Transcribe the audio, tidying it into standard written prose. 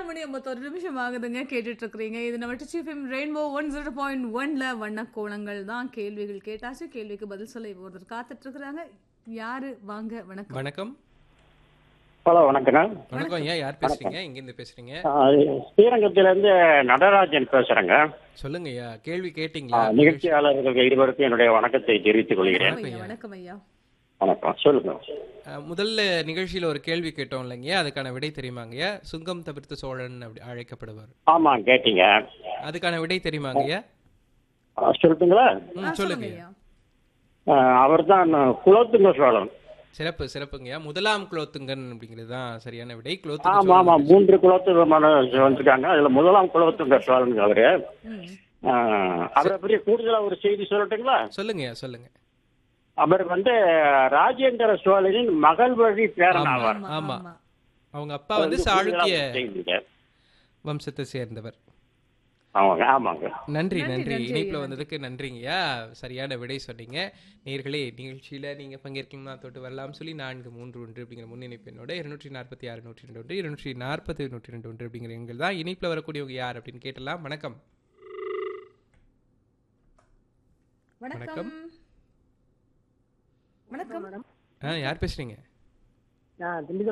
4:51 ஆகுதுங்க. கேட்டுட்டு இருக்கிறீங்க. இது நம்ம டிச்சிஎஃப்எம் ரெயின்போ 100.1ல வண்ண கோலங்கள் தான். கேள்விகள் கேட்டாச்சு. கேள்விக்கு பதில் சொல்ல ஒருத்தர் காத்துட்டு இருக்கிறாங்க. யாரு? வாங்க. வணக்கம். வணக்கம். ஹலோ வணக்கங்க. வணக்கம் ஐயா. யார் பேசுறீங்க? எங்கேருந்து பேசுறீங்க? ஸ்ரீரங்கத்திலிருந்து நடராஜன் பேசுறேங்க. சொல்லுங்க ஐயா. கேள்வி கேட்டீங்களா? நிகழ்ச்சியாளர்கள் இருவருக்கும் என்னுடைய வணக்கத்தை தெரிவித்துக் கொள்கிறேன். வணக்கம் ஐயா. வணக்கம். சொல்லுங்க. முதல்ல நிகழ்ச்சியில ஒரு கேள்வி கேட்டோம் இல்லைங்கய்யா, அதுக்கான விடை தெரியுமாங்கய்யா? சுங்கம் தவிர்த்த சோழன் அப்படி அழைக்கப்படுவார். ஆமா கேட்டீங்க. அதுக்கான விடை தெரியுமாங்கய்யா? சொல்லுங்களா? சொல்லுங்க. அவர் தான் குலோத்துங்க சோழன். சிறப்பு சிறப்புங்கய்யா. முதலாம் குலோத்துங்கன் அப்படிங்கிறது தான் சரியான விடை. ஆமா ஆமா 3 குலோத்துங்கமான வந்துருக்காங்க. அதுல முதலாம் குலோத்துங்க சோழன் அவரு. அவரை பற்றி கூடுதலா ஒரு செய்தி சொல்லட்டுங்களா? சொல்லுங்கய்யா சொல்லுங்க. அவர் ராஜேந்திர சோழனின் மகள் வழி பேரன் ஆவார். ஆமா. அவங்க அப்பா சாளுக்கிய வம்சத்தை சேர்ந்தவர். ஆமாங்க. நன்றி நன்றி. இணைப்புல வந்ததுக்கு நன்றிங்கய்யா. சரியான விடை சொன்னீங்க. நேர்களே, நிகழ்ச்சியில நீங்க பங்கேற்கணும்னா தொட்டு வரலாம் சொல்லி 431 அப்படிங்கிற முன்னிணைப்பு என்னோட 246 102 240 102 அப்படிங்கிற எண்கள் தான். இணைப்புல வரக்கூடியவங்க யார் அப்படின்னு கேட்டலாம். வணக்கம். வணக்கம். வணக்கம். யார் பேசுறீங்க?